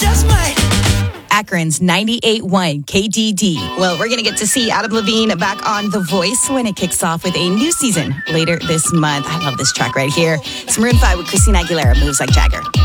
just might. Akron's 98.1 KDD. Well, we're going to get to see Adam Levine back on The Voice when it kicks off with a new season later this month. I love this track right here. It's Maroon 5 with Christina Aguilera, Moves Like Jagger.